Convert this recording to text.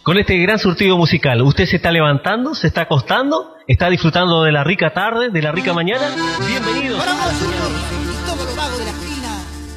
con este gran surtido musical. ¿Usted se está levantando, se está acostando, está disfrutando de la rica tarde, de la rica mañana? Bienvenidos. Ahora vamos a subir un poquito con los vagos de la